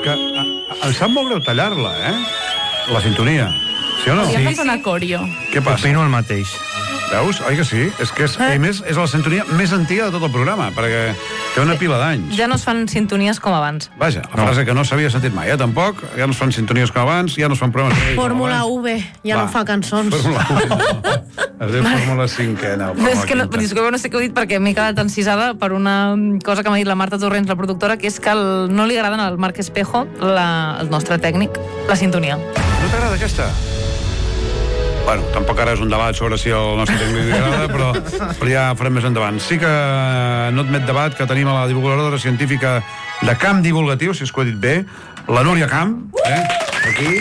que em sap molt greu tallar-la, la sintonia. Sí o no? Ja fas una coreo. Què passa? Opino el mateix. Veus? Oi que sí? És que a més, és la sintonia més antiga de tot el programa, perquè té una pila d'anys. Ja no es fan sintonies com abans. Vaja, la frase que no s'havia sentit mai, tampoc. Ja no es fan sintonies com abans, ja no es fan programes... Fórmula V, ja no fa cançons. Fórmula V, no. Es diu Fórmula 5, És que disculpeu, no sé què heu dit, perquè m'he quedat encisada per una cosa que m'ha dit la Marta Torrents, la productora, que és que no li agraden al Marc Espejo, el nostre tècnic, la sintonia. No t'agrada aquesta? Bueno, tampoc ara és un debat sobre si el nostre tècnic li agrada, però ja farem més endavant. Sí que no admet debat que tenim a la divulgadora científica de Camp Divulgatiu, si és que ho he dit bé, la Núria Camp, aquí,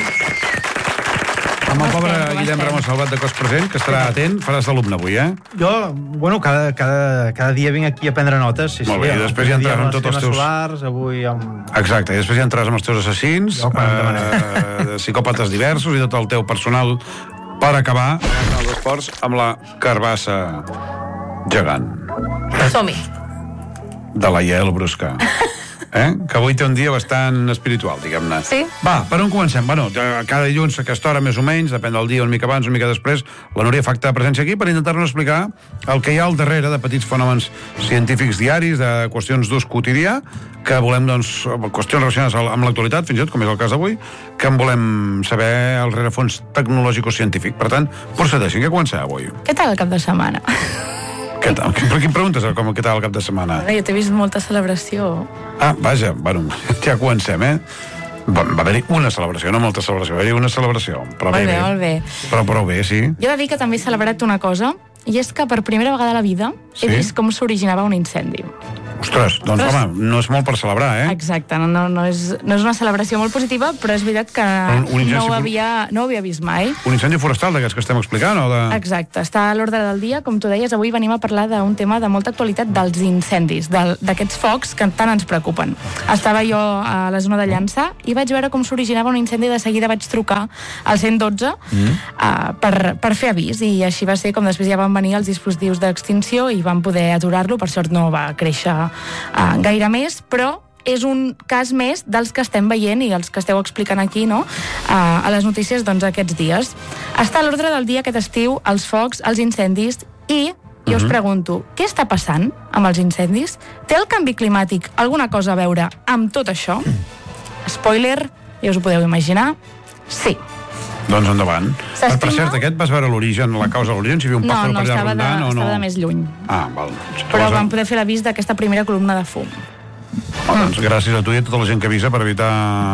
amb el pobre Guillem Ramos Salvat de cos present, que estarà atent, faràs d'alumne avui, Jo, bueno, cada dia vinc aquí a prendre notes. Sí, molt bé, i després ja entraràs amb tots els teus... solars, avui amb... Exacte, i després ja entraràs amb els teus assassins, psicòpates diversos i tot el teu personal per acabar els esports amb la carbassa gegant. Som-hi. De la Yael Brusca. Que avui té un dia bastant espiritual, diguem-ne. Sí. Va, per on comencem? Bueno, cada dilluns a aquesta hora, més o menys, depèn del dia, una mica abans, una mica després, la Núria fa acte de presència aquí per intentar-nos explicar el que hi ha al darrere de petits fenòmens científics diaris, de qüestions d'ús quotidià, que volem, doncs, qüestions relacionades amb l'actualitat, fins i tot, com és el cas d'avui, que en volem saber el rerefons tecnològico-científic. Per tant, procedeixin, què comencem avui? Què tal el cap de setmana? Què tal? Per què em preguntes què tal el cap de setmana? Jo t'he vist molta celebració. Vaja, bueno, ja comencem, Va haver-hi una celebració, no molta celebració, va haver-hi una celebració. Però Molt bé. Però prou bé, sí. Jo he de dir que també he celebrat una cosa, i és que per primera vegada a la vida he vist com s'originava un incendi. Ostres, doncs home, no és molt per celebrar, Exacte, no és una celebració molt positiva, però és veritat que no ho havia vist mai. Un incendi forestal d'aquests que estem explicant, o de... Exacte, està a l'ordre del dia, com tu deies, avui venim a parlar d'un tema de molta actualitat, dels incendis, d'aquests focs que tant ens preocupen. Estava jo a la zona de Llançà i vaig veure com s'originava un incendi, de seguida vaig trucar al 112 per fer avís, i així va ser com després ja van venir els dispositius d'extinció i van poder aturar-lo. Per sort no va créixer gaire més, però és un cas més dels que estem veient i els que esteu explicant aquí, no?, a les notícies, doncs, aquests dies. Està a l'ordre del dia aquest estiu els focs, els incendis, i jo us pregunto, què està passant amb els incendis? Té el canvi climàtic alguna cosa a veure amb tot això? Spoiler, ja us ho podeu imaginar, sí. Doncs endavant. Per cert, aquest vas veure l'origen, la causa de l'origen, si hi havia un pàjaro per allà rondant o no? Estava de més lluny. Val. Però vam poder fer l'avís d'aquesta primera columna de fum. Doncs gràcies a tu i a tota la gent que avisa per evitar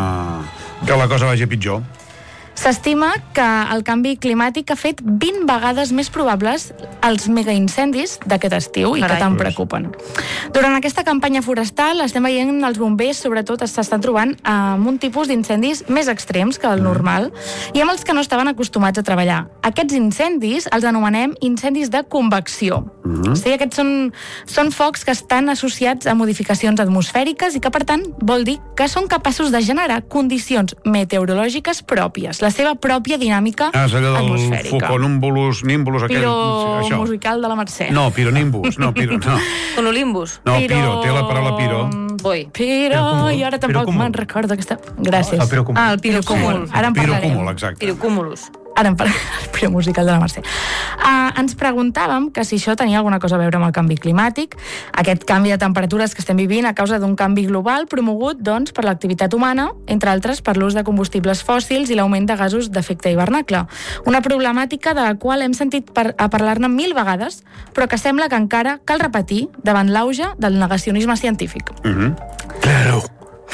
que la cosa vagi pitjor. S'estima que el canvi climàtic ha fet 20 vegades més probables els megaincendis d'aquest estiu i que tant preocupen. Durant aquesta campanya forestal estem veient els bombers, sobretot, s'estan trobant amb un tipus d'incendis més extrems que el normal i amb els que no estaven acostumats a treballar. Aquests incendis els anomenem incendis de convecció. Sí, aquests són focs que estan associats a modificacions atmosfèriques i que, per tant, vol dir que són capaços de generar condicions meteorològiques pròpies, la seva pròpia dinàmica atmosfèrica. És allò del Foconimbulus, Nimbulus, aquell... Piro musical de la Mercè. No, Pironimbus, no. Conolimbus. No, Piro, té la paraula Piro. Piro, i ara tampoc me'n recordo aquesta... Gràcies. El pirocúmul. El pirocúmul. Ara en parlarem. Pirocúmul, exacte. Pirocúmulus. Ara en parlarem del Piro musical de la Mercè. Ens preguntàvem que si això tenia alguna cosa a veure amb el canvi climàtic, aquest canvi de temperatures que estem vivint a causa d'un canvi global promogut, doncs, per l'activitat humana, entre altres per l'ús de combustibles fòssils i l'augment de gasos d'efecte hivernacle. Una problemàtica de la qual hem sentit a parlar-ne 1000 vegades, però que sembla que encara cal repetir davant l'auge del negacionisme científic. Claro.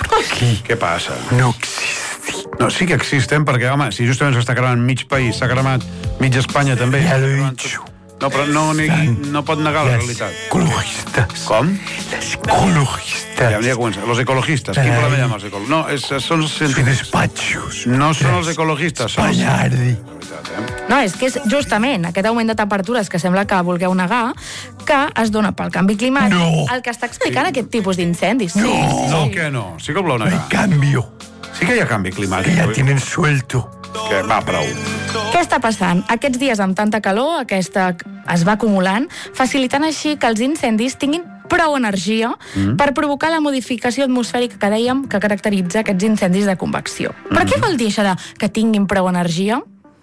Què passa? No existe. No, sí que existen, perquè, home, si justament s'està cremant mig país, s'ha cremat mig Espanya, també. Ja lo he dicho. No, però no pot negar la realitat. Ecologistas. Com? Les ecologistas. Ja comença. Los ecologistas. Quin problema hi ha amb els ecologistes? No, són Son científics. despachos. No són els ecologistes. Españardi. No, és que és justament aquest augment de temperatures que sembla que vulgueu negar que es dona pel canvi climàtic el que està explicant aquest tipus d'incendis. No, que no. Sí que ho voleu negar. Hay cambio. Sí que hi ha canvi climàtic. Que ya tienen suelto. Que va, prou. Què està passant? Aquests dies amb tanta calor, aquesta es va acumulant, facilitant així que els incendis tinguin prou energia per provocar la modificació atmosfèrica que dèiem que caracteritza aquests incendis de convecció. Però què vol dir això de que tinguin prou energia?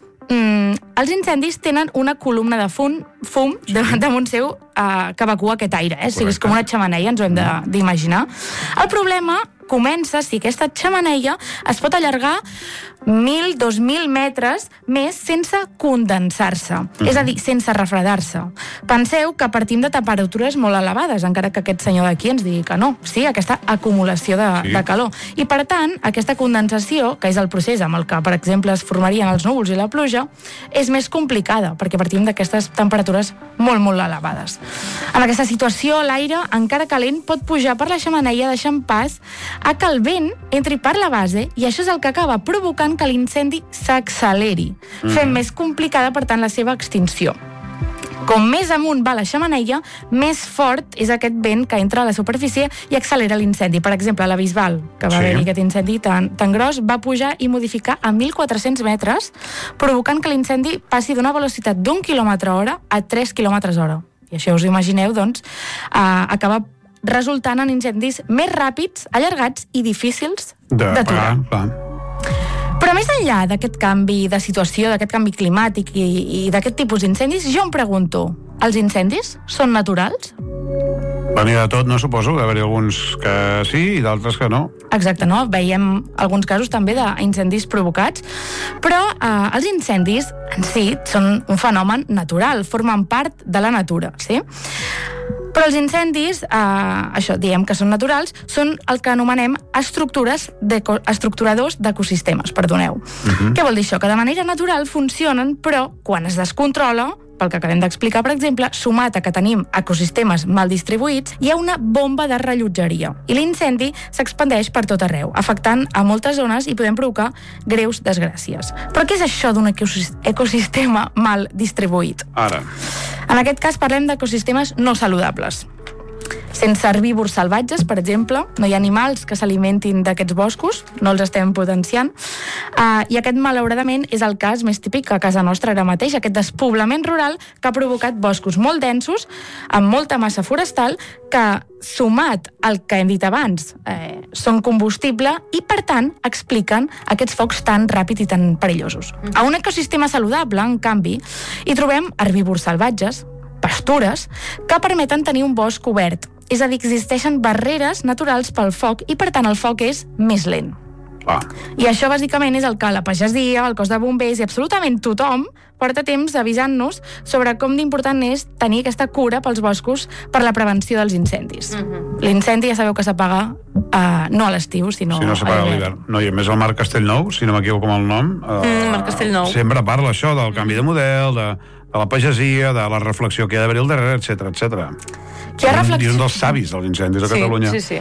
Els incendis tenen una columna de fum damunt seu que evacua aquest aire, o sigui, és com una xemeneia, ens ho hem d'imaginar. El problema comença si aquesta xemeneia es pot allargar 1.000, 2.000 metres més sense condensar-se, és a dir, sense refredar-se. Penseu que partim de temperatures molt elevades, encara que aquest senyor d'aquí ens digui que no. Sí, aquesta acumulació de calor. I, per tant, aquesta condensació, que és el procés amb el que, per exemple, es formarien els núvols i la pluja, és més complicada, perquè partim d'aquestes temperatures molt, molt elevades. En aquesta situació, l'aire, encara calent, pot pujar per la xemeneia deixant pas a que el vent entri per la base i això és el que acaba provocant que l'incendi s'acceleri, fent més complicada, per tant, la seva extinció. Com més amunt va la xemeneia, més fort és aquest vent que entra a la superfície i accelera l'incendi. Per exemple, la Bisbal, que va haver-hi aquest incendi tan gros, va pujar i modificar a 1.400 metres, provocant que l'incendi passi d'una velocitat d'1 km/h a 3 km/h. I això us imagineu, doncs, acaba resultant en incendis més ràpids, allargats i difícils d'aturar. Però més enllà d'aquest canvi de situació, d'aquest canvi climàtic i d'aquest tipus d'incendis, jo em pregunto, els incendis són naturals? Va n'hi de tot, no? Suposo, d'haver-hi alguns que sí i d'altres que no. Exacte, no? Veiem alguns casos també d'incendis provocats, però els incendis en si són un fenomen natural, formen part de la natura, sí? Però els incendis, això, diem que són naturals, són el que anomenem estructuradors d'ecosistemes, perdoneu. Què vol dir això? Que de manera natural funcionen, però quan es descontrola, pel que acabem d'explicar, per exemple, sumat a que tenim ecosistemes mal distribuïts, hi ha una bomba de rellotgeria. I l'incendi s'expandeix per tot arreu, afectant a moltes zones i podem provocar greus desgràcies. Però què és això d'un ecosistema mal distribuït? Ara. En aquest cas parlem d'ecosistemes no saludables. Sense herbívors salvatges, per exemple, no hi ha animals que s'alimentin d'aquests boscos, no els estem potenciant, i aquest, malauradament, és el cas més típic a casa nostra ara mateix, aquest despoblament rural que ha provocat boscos molt densos, amb molta massa forestal, que, sumat al que hem dit abans, són combustible i, per tant, expliquen aquests focs tan ràpids i tan perillosos. A un ecosistema saludable, en canvi, hi trobem herbívors salvatges, pastures, que permeten tenir un bosc obert. És a dir, existeixen barreres naturals pel foc i, per tant, el foc és més lent. I això, bàsicament, és el que la pagesia, el cos de bombers i absolutament tothom porta temps avisant-nos sobre com d'important és tenir aquesta cura pels boscos per la prevenció dels incendis. L'incendi ja sabeu que s'apaga no a l'estiu, sinó a l'hivern. No, i a més el Marc Castellnou, si no m'equivoco amb el nom, Marc Castellnou sempre parla això del canvi de model, de la pagesia, de la reflexió que hi ha d'haver al darrere, etc. I un dels savis dels incendis a Catalunya. Sí.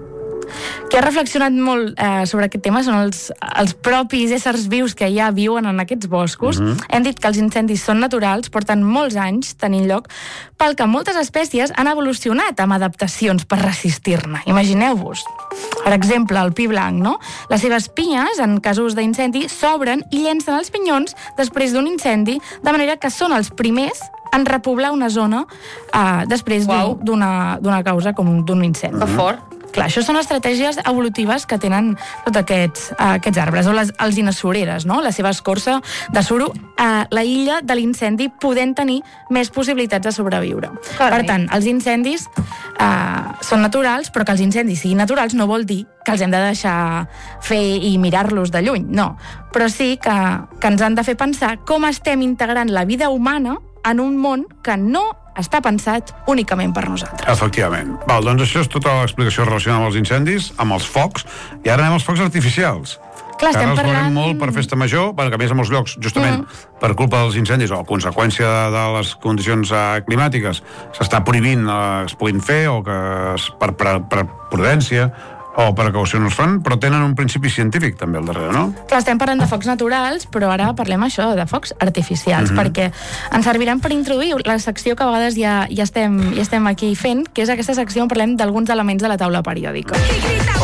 Qui ha reflexionat molt sobre aquest tema són els propis éssers vius que ja viuen en aquests boscos. Hem dit que els incendis són naturals, porten molts anys tenint lloc, pel que moltes espècies han evolucionat amb adaptacions per resistir-ne. Imagineu-vos. Per exemple, el pi blanc, no? Les seves pinyes, en casos d'incendi, s'obren i llencen els pinyons després d'un incendi, de manera que són els primers en repoblar una zona després d'una causa com d'un incendi. Que fort. Clar, això són estratègies evolutives que tenen tots aquests arbres, o les alzines no? La seva escorça de suro a la illa de l'incendi podent tenir més possibilitats de sobreviure. Per tant, els incendis són naturals, però que els incendis siguin naturals no vol dir que els hem de deixar fer i mirar-los de lluny, no. Però sí que ens han de fer pensar com estem integrant la vida humana en un món que no està pensat únicament per nosaltres. Efectivament. Doncs això és tota l'explicació relacionada amb els incendis, amb els focs, i ara anem als focs artificials. Clar, estem parlant... parlant... molt per festa major, que a més a molts llocs, justament per culpa dels incendis o a conseqüència de les condicions climàtiques, s'està prohibint es puguin fer, o que per prudència o precaució no es fan, però tenen un principi científic també al darrere, no? Clar, estem parlant de focs naturals, però ara parlem això, de focs artificials, perquè ens serviran per introduir la secció que a vegades ja estem aquí fent, que és aquesta secció on parlem d'alguns elements de la taula periòdica.